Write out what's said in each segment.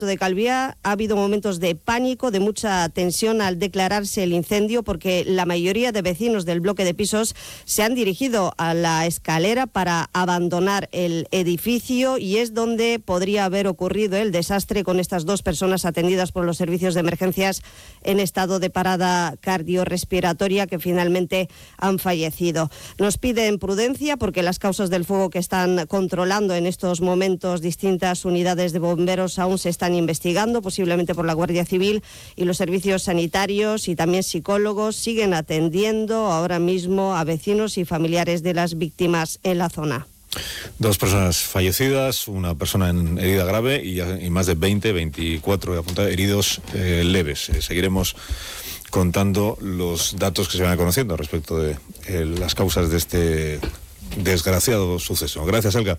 de Calviá ha habido momentos de pánico, de mucha tensión al declararse el incendio, porque la mayoría de vecinos del bloque de pisos se han dirigido a la escalera para abandonar el edificio, y es donde podría haber ocurrido el desastre, con estas 2 personas atendidas por los servicios de emergencias en estado de parada cardiorrespiratoria que finalmente han fallecido. Nos piden prudencia porque las causas del fuego que están controlando en estos momentos distintas unidades de bomberos aún se están investigando, posiblemente por la Guardia Civil, y los servicios sanitarios y también psicólogos siguen atendiendo ahora mismo a vecinos y familiares de las víctimas en la zona. 2 personas fallecidas, una persona en herida grave y más de 24 heridos leves. Seguiremos contando los datos que se van conociendo respecto de las causas de este desgraciado suceso. Gracias, Elga.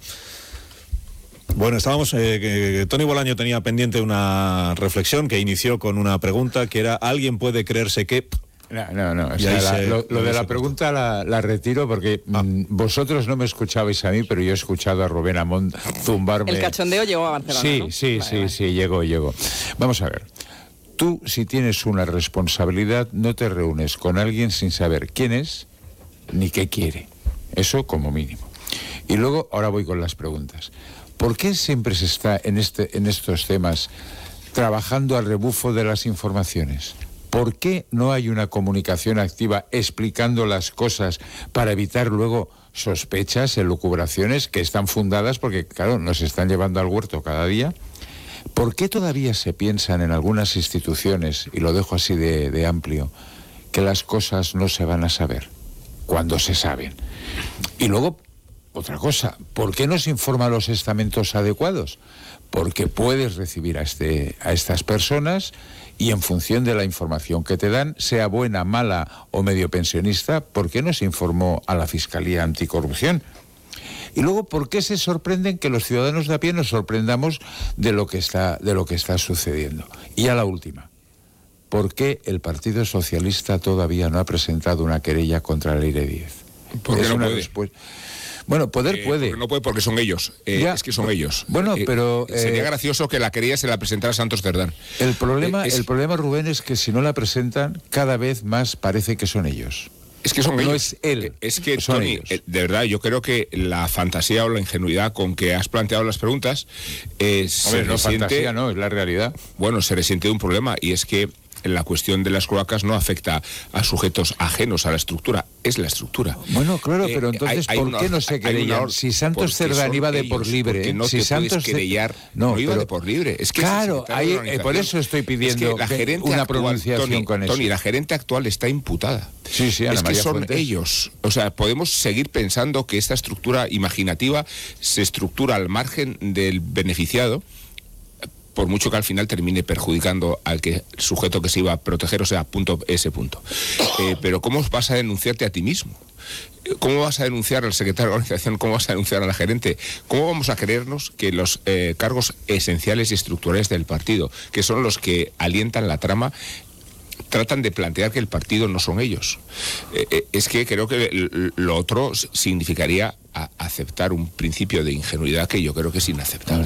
Bueno, estábamos, Toni Bolaño tenía pendiente una reflexión que inició con una pregunta que era: ¿alguien puede creerse que...? No. O sea, lo de la pregunta la retiro porque vosotros no me escuchabais a mí, pero yo he escuchado a Rubén Amón zumbarme. El cachondeo llegó a Barcelona, Sí, ¿no? Sí, llegó. Vamos a ver. Tú, si tienes una responsabilidad, no te reúnes con alguien sin saber quién es ni qué quiere. Eso como mínimo. Y luego, ahora voy con las preguntas. ¿Por qué siempre se está en estos temas trabajando al rebufo de las informaciones? ¿Por qué no hay una comunicación activa explicando las cosas para evitar luego sospechas, elucubraciones que están fundadas porque, claro, nos están llevando al huerto cada día? ¿Por qué todavía se piensan en algunas instituciones, y lo dejo así de amplio, que las cosas no se van a saber cuando se saben? Y luego, otra cosa, ¿por qué no se informa los estamentos adecuados? Porque puedes recibir a estas personas y en función de la información que te dan, sea buena, mala o medio pensionista, ¿por qué no se informó a la Fiscalía Anticorrupción? Y luego, ¿por qué se sorprenden que los ciudadanos de a pie nos sorprendamos de lo que está sucediendo? Y a la última, ¿por qué el Partido Socialista todavía no ha presentado una querella contra la Leire Díez? Porque no puede. Bueno, puede. Porque no puede, porque son ellos. Es que son ellos. Bueno, pero... sería gracioso que la querella se la presentara Santos Cerdán. El problema, Rubén, es que si no la presentan, cada vez más parece que son ellos. Es que son ellos. No es él. Es que, Toni, de verdad, yo creo que la fantasía o la ingenuidad con que has planteado las preguntas... fantasía no, es la realidad. Bueno, se resiente de un problema, y es que la cuestión de las cloacas no afecta a sujetos ajenos a la estructura, es la estructura. Bueno, claro, pero entonces, ¿por qué no se querellan? Si Santos Cerdán iba de por libre... No si te Santos puedes querellar, no iba de por libre. Es que claro, por eso estoy pidiendo una pronunciación con eso. Toni, la gerente actual está imputada. Sí, Ana es que María son Fuentes. ellos. O sea, podemos seguir pensando que esta estructura imaginativa se estructura al margen del beneficiado, por mucho que al final termine perjudicando al sujeto que se iba a proteger, o sea, ese punto. Pero ¿cómo vas a denunciarte a ti mismo? ¿Cómo vas a denunciar al secretario de organización? ¿Cómo vas a denunciar a la gerente? ¿Cómo vamos a creernos que los cargos esenciales y estructurales del partido, que son los que alientan la trama, tratan de plantear que el partido no son ellos? Es que creo que lo otro significaría aceptar un principio de ingenuidad que yo creo que es inaceptable.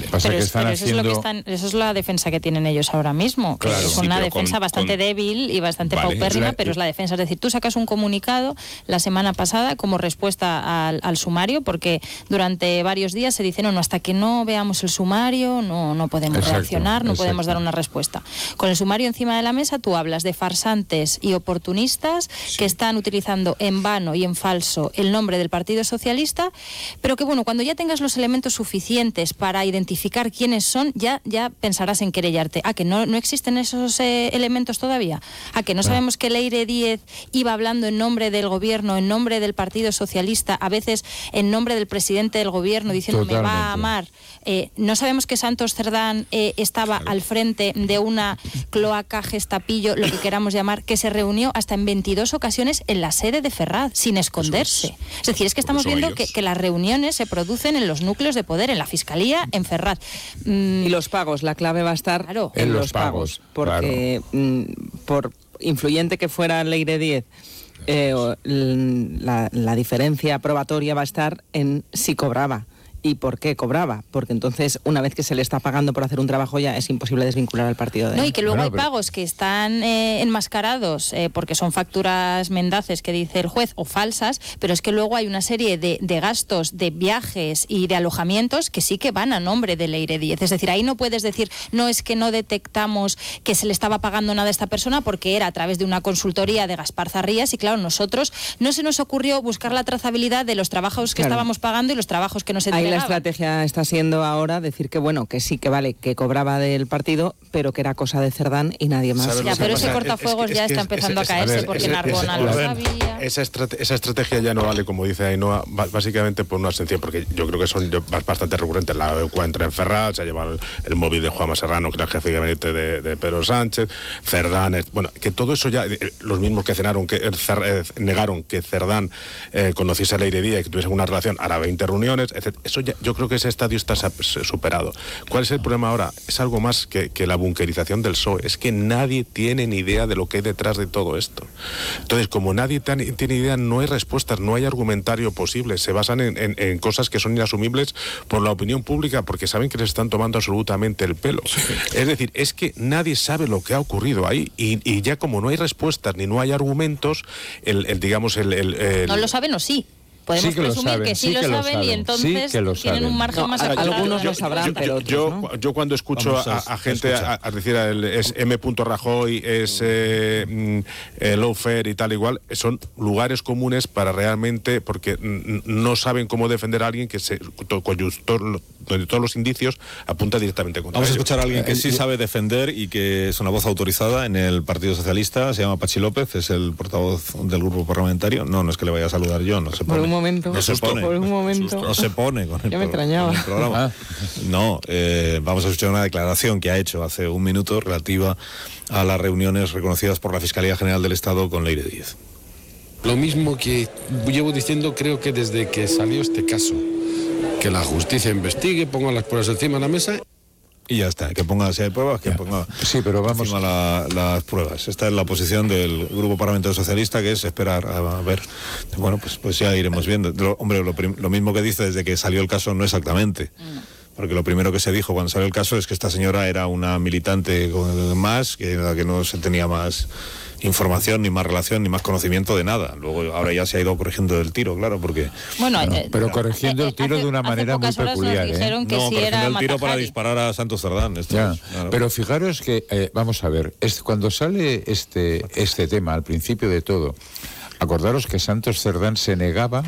Eso es la defensa que tienen ellos ahora mismo, que es una defensa bastante débil y bastante paupérrima, pero es la defensa. Es decir, tú sacas un comunicado la semana pasada como respuesta al sumario, porque durante varios días se dice, no, hasta que no veamos el sumario no podemos reaccionar, no podemos dar una respuesta. Con el sumario encima de la mesa tú hablas de farsantes y oportunistas que están utilizando en vano y en falso el nombre del Partido Socialista, pero que bueno, cuando ya tengas los elementos suficientes para identificar quiénes son, ya pensarás en querellarte. ¿A que no existen esos elementos todavía? ¿A que no sabemos que Leire Díez iba hablando en nombre del gobierno, en nombre del Partido Socialista, a veces en nombre del presidente del gobierno, diciendo me va a amar? ¿No sabemos que Santos Cerdán estaba al frente de una cloaca, gestapillo, lo que queramos llamar, que se reunió hasta en 22 ocasiones en la sede de Ferraz, sin esconderse? Es decir, es que estamos viendo que las reuniones se producen en los núcleos de poder, en la Fiscalía, en Ferraz. Y los pagos, la clave va a estar en los pagos. Porque por influyente que fuera Leire Díez, la diferencia probatoria va a estar en si cobraba. y por qué cobraba, porque entonces una vez que se le está pagando por hacer un trabajo ya es imposible desvincular al partido de él. No, y que luego hay pagos que están enmascarados porque son facturas mendaces que dice el juez o falsas, pero es que luego hay una serie de gastos de viajes y de alojamientos que sí que van a nombre de Leire Díez. Es decir, ahí no puedes decir, no, es que no detectamos que se le estaba pagando nada a esta persona porque era a través de una consultoría de Gaspar Zarrías, y claro, nosotros no se nos ocurrió buscar la trazabilidad de los trabajos que estábamos pagando y los trabajos que nos entregaban. Ahí la estrategia está siendo ahora decir que bueno, que sí, que vale, que cobraba del partido, pero que era cosa de Cerdán y nadie más. Ya, pero ese cortafuegos ya está empezando a caerse porque Narbona lo sabía. Esa estrategia ya no vale, como dice Ainhoa, básicamente por una excepción, porque yo creo que son bastante recurrentes. La encuentra en Ferraz, se ha llevado el móvil de Juanma Serrano, que era el jefe de gabinete de Pedro Sánchez, Cerdán, bueno, que todo eso ya, los mismos que negaron que Cerdán conociese a Leire Díez y que tuviesen una relación, hará 20 reuniones, etc. Eso ya, yo creo que ese estadio está superado. ¿Cuál es el problema ahora? Es algo más que la bunkerización del PSOE. Es que nadie tiene ni idea de lo que hay detrás de todo esto. Entonces, como nadie tiene idea, no hay respuestas, no hay argumentario posible. Se basan en cosas que son inasumibles por la opinión pública, porque saben que les están tomando absolutamente el pelo. Es decir, es que nadie sabe lo que ha ocurrido ahí, y ya como no hay respuestas ni no hay argumentos, ¿No lo saben o sí? Podemos presumir que sí lo saben y entonces tienen un margen más acotado. Algunos lo sabrán, pero otros, yo cuando escucho a gente a decir es M. Rajoy, es lawfare y tal igual, son lugares comunes para realmente, porque no saben cómo defender a alguien donde todos los indicios apuntan directamente contra ellos. Vamos a escuchar a alguien que sí sabe defender y que es una voz autorizada en el Partido Socialista. Se llama Pachi López, es el portavoz del grupo parlamentario. No es que le vaya a saludar yo, no se pone. No se pone con el, ya me extrañaba. Con el programa. No, vamos a escuchar una declaración que ha hecho hace un minuto relativa a las reuniones reconocidas por la Fiscalía General del Estado con Leire Díez. Lo mismo que llevo diciendo, creo que desde que salió este caso, que la justicia investigue, ponga las pruebas encima de la mesa. Y ya está, que ponga, si hay pruebas, que ponga encima las pruebas. Esta es la posición del Grupo Parlamentario Socialista, que es esperar a ver. Bueno, pues ya iremos viendo. Hombre, lo mismo que dice desde que salió el caso no exactamente. Porque lo primero que se dijo cuando salió el caso es que esta señora era una militante más, que no se tenía más información, ni más relación, ni más conocimiento de nada. Luego, ahora ya se ha ido corrigiendo el tiro, claro, porque... Bueno, pero corrigiendo el tiro de una manera muy peculiar. Corrigiendo el tiro para disparar a Santos Cerdán. Claro. Pero fijaros que, vamos a ver, cuando sale este tema, al principio de todo, acordaros que Santos Cerdán se negaba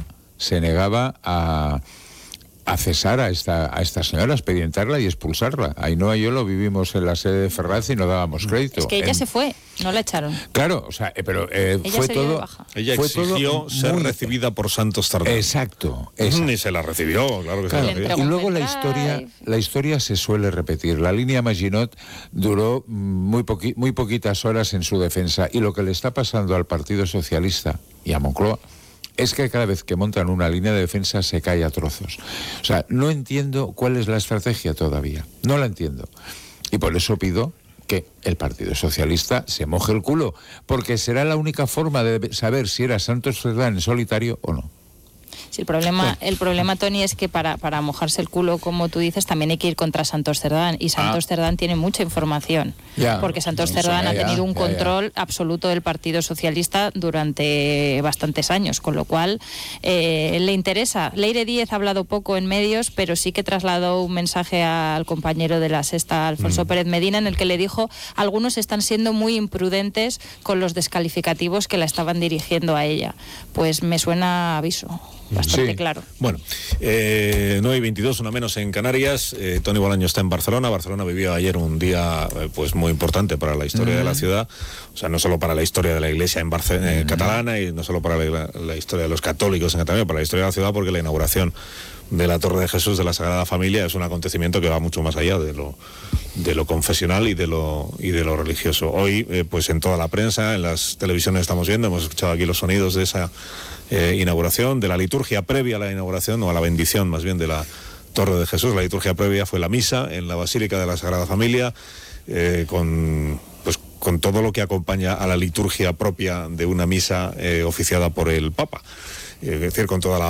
a cesar a esta señora, a expedientarla y expulsarla. Ainhoa y yo lo vivimos en la sede de Ferraz y no dábamos crédito. Es que ella se fue, no la echaron. Claro, o sea, pero fue todo... Ella exigió ser recibida por Santos Cerdán. Exacto. Ni se la recibió, claro que se la recibió. Y luego la historia se suele repetir. La línea Maginot duró muy poquitas horas en su defensa, y lo que le está pasando al Partido Socialista y a Moncloa es que cada vez que montan una línea de defensa se cae a trozos. O sea, no entiendo cuál es la estrategia todavía. No la entiendo. Y por eso pido que el Partido Socialista se moje el culo, porque será la única forma de saber si era Santos Cerdán en solitario o no. Sí, el problema, Tony, es que para mojarse el culo, como tú dices, también hay que ir contra Santos Cerdán, y Santos Cerdán tiene mucha información, porque Santos Cerdán ha tenido un control absoluto del Partido Socialista durante bastantes años, con lo cual le interesa. Leire Díez ha hablado poco en medios, pero sí que trasladó un mensaje al compañero de La Sexta, Alfonso Pérez Medina, en el que le dijo: algunos están siendo muy imprudentes con los descalificativos que la estaban dirigiendo a ella. Pues me suena a aviso. Bastante claro. Bueno, 9:22, una menos en Canarias. Toni Bolaño está en Barcelona. Barcelona vivió ayer un día pues muy importante para la historia de la ciudad. O sea, no solo para la historia de la Iglesia en catalana, y no solo para la historia de los católicos en Cataluña, para la historia de la ciudad, porque la inauguración de la Torre de Jesús de la Sagrada Familia es un acontecimiento que va mucho más allá de lo confesional y de lo religioso. Hoy, pues en toda la prensa, en las televisiones estamos viendo, hemos escuchado aquí los sonidos de esa inauguración, de la liturgia previa a la inauguración, o a la bendición más bien, de la Torre de Jesús. La liturgia previa fue la misa en la Basílica de la Sagrada Familia, con todo lo que acompaña a la liturgia propia de una misa oficiada por el Papa. es decir, con toda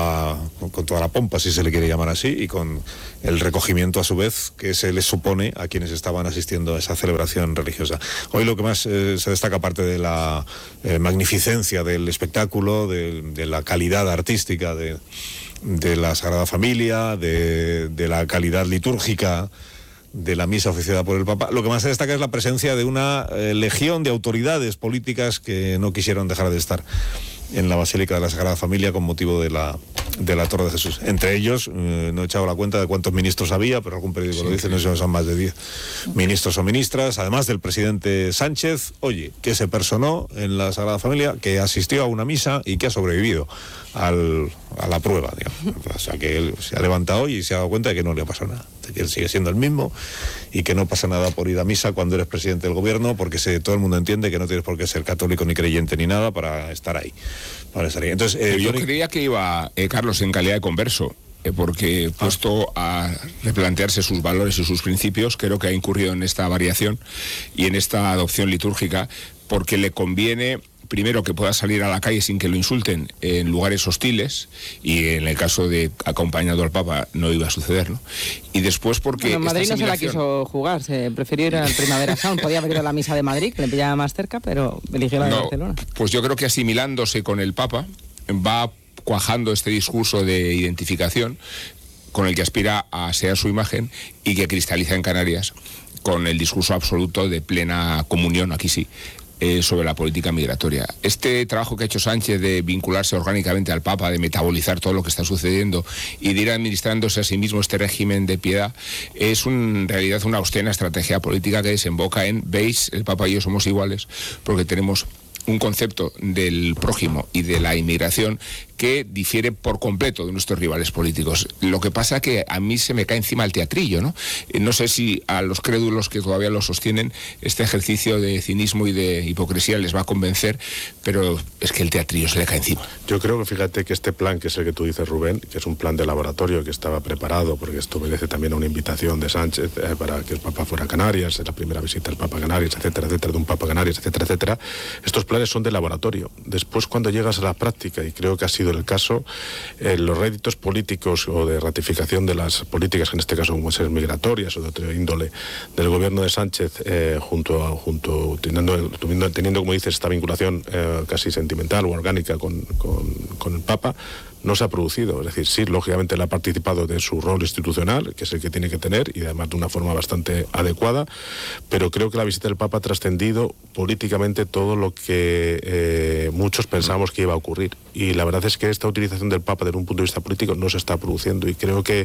la pompa, si se le quiere llamar así, y con el recogimiento a su vez que se les supone a quienes estaban asistiendo a esa celebración religiosa. Hoy lo que más se destaca, aparte de la magnificencia del espectáculo, de la calidad artística de la Sagrada Familia, de la calidad litúrgica de la misa oficiada por el Papa, lo que más se destaca es la presencia de una legión de autoridades políticas que no quisieron dejar de estar en la Basílica de la Sagrada Familia con motivo de la Torre de Jesús. Entre ellos, no he echado la cuenta de cuántos ministros había, pero algún periódico lo dice, no sé si son más de 10 ministros o ministras, además del presidente Sánchez, que se personó en la Sagrada Familia, que asistió a una misa y que ha sobrevivido a la prueba, digamos. O sea, que él se ha levantado y se ha dado cuenta de que no le ha pasado nada, de que él sigue siendo el mismo y que no pasa nada por ir a misa cuando eres presidente del gobierno, porque todo el mundo entiende que no tienes por qué ser católico ni creyente ni nada para estar ahí. Entonces, yo creía que iba, Carlos, en calidad de converso, porque puesto a replantearse sus valores y sus principios, creo que ha incurrido en esta variación y en esta adopción litúrgica, porque le conviene, primero, que pueda salir a la calle sin que lo insulten en lugares hostiles, y en el caso de acompañado al Papa no iba a suceder, ¿no? Y después porque... Bueno, Madrid no se la quiso jugar, se prefirió ir al Primavera Sound, podía haber ido a la misa de Madrid, que le pillaba más cerca, pero eligió la de Barcelona. Pues yo creo que asimilándose con el Papa, va cuajando este discurso de identificación con el que aspira a ser su imagen y que cristaliza en Canarias con el discurso absoluto de plena comunión, aquí sí, sobre la política migratoria. Este trabajo que ha hecho Sánchez de vincularse orgánicamente al Papa, de metabolizar todo lo que está sucediendo y de ir administrándose a sí mismo este régimen de piedad, es en realidad una obscena estrategia política que desemboca en, veis, el Papa y yo somos iguales, porque tenemos un concepto del prójimo y de la inmigración que difiere por completo de nuestros rivales políticos. Lo que pasa que a mí se me cae encima el teatrillo, ¿no? No sé si a los crédulos que todavía lo sostienen este ejercicio de cinismo y de hipocresía les va a convencer, pero es que el teatrillo se le cae encima. Yo creo que fíjate que este plan, que es el que tú dices, Rubén, que es un plan de laboratorio que estaba preparado, porque esto obedece también a una invitación de Sánchez para que el Papa fuera a Canarias, la primera visita del Papa a Canarias, etcétera, etcétera, de un Papa a Canarias, etcétera, etcétera. Estos planes son de laboratorio. Después, cuando llegas a la práctica, y creo que ha sido el caso, los réditos políticos o de ratificación de las políticas, que en este caso como ser migratorias o de otra índole del gobierno de Sánchez, teniendo, como dices, esta vinculación casi sentimental o orgánica con el Papa, no se ha producido. Es decir, sí, lógicamente él ha participado de su rol institucional, que es el que tiene que tener, y además de una forma bastante adecuada, pero creo que la visita del Papa ha trascendido políticamente todo lo que muchos pensábamos que iba a ocurrir. Y la verdad es que esta utilización del Papa desde un punto de vista político no se está produciendo, y creo que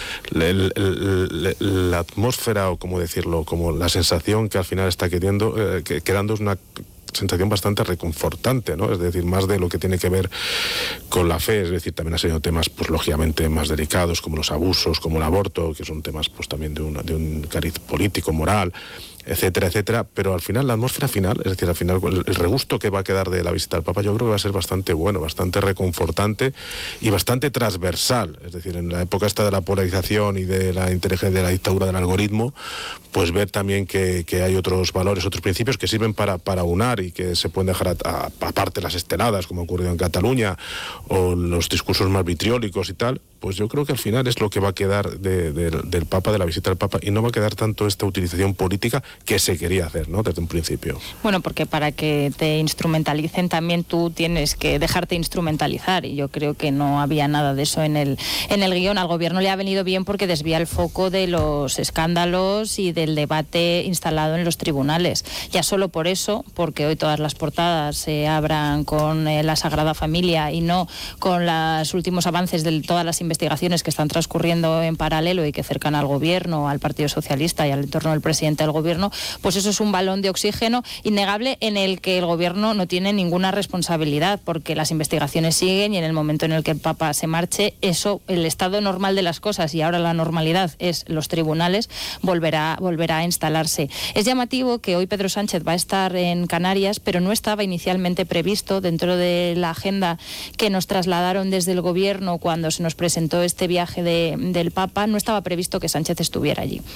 la atmósfera, o como decirlo, como la sensación que al final está quedando es una sensación bastante reconfortante, ¿no? Es decir, más de lo que tiene que ver con la fe, es decir, también ha sido temas, pues lógicamente, más delicados, como los abusos, como el aborto, que son temas, pues también de un cariz político, moral, etcétera, etcétera, pero al final, la atmósfera final, es decir, al final el regusto que va a quedar de la visita al Papa, yo creo que va a ser bastante bueno, bastante reconfortante y bastante transversal. Es decir, en la época esta de la polarización y de la inteligencia, de la dictadura del algoritmo, pues ver también que hay otros valores, otros principios que sirven para unar y que se pueden dejar aparte las esteladas, como ha ocurrido en Cataluña, o los discursos más vitriólicos y tal. Pues yo creo que al final es lo que va a quedar del Papa, de la visita del Papa, y no va a quedar tanto esta utilización política que se quería hacer, ¿no?, desde un principio. Bueno, porque para que te instrumentalicen también tú tienes que dejarte instrumentalizar, y yo creo que no había nada de eso en el guión. Al gobierno le ha venido bien porque desvía el foco de los escándalos y del debate instalado en los tribunales. Ya solo por eso, porque hoy todas las portadas se abran con la Sagrada Familia y no con los últimos avances de todas las investigaciones que están transcurriendo en paralelo y que cercan al gobierno, al Partido Socialista y al entorno del presidente del gobierno, pues eso es un balón de oxígeno innegable en el que el gobierno no tiene ninguna responsabilidad, porque las investigaciones siguen, y en el momento en el que el Papa se marche, eso, el estado normal de las cosas, y ahora la normalidad es los tribunales, volverá a instalarse. Es llamativo que hoy Pedro Sánchez va a estar en Canarias, pero no estaba inicialmente previsto dentro de la agenda que nos trasladaron desde el gobierno cuando se nos presentó este viaje del Papa, no estaba previsto que Sánchez estuviera allí.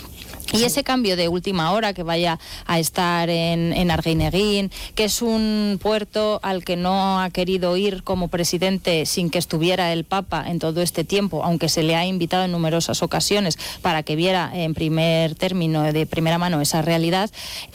Y ese cambio de última hora, que vaya a estar en Arguineguín, que es un puerto al que no ha querido ir como presidente sin que estuviera el Papa en todo este tiempo, aunque se le ha invitado en numerosas ocasiones para que viera en primer término, de primera mano, esa realidad,